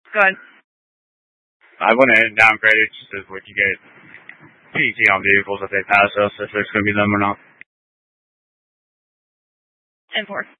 Go ahead. I went ahead and downgraded just as what you get PT on vehicles if they pass us, if there's going to be them or not. And 4.